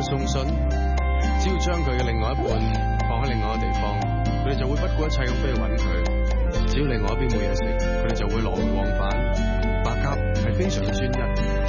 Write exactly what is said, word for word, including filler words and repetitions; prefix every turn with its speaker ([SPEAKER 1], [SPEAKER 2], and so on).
[SPEAKER 1] 送信，只要將佢嘅另外一半放喺另外一個地方，佢哋就會不顧一切咁飛去揾佢。只要另外一邊冇嘢食，佢哋就會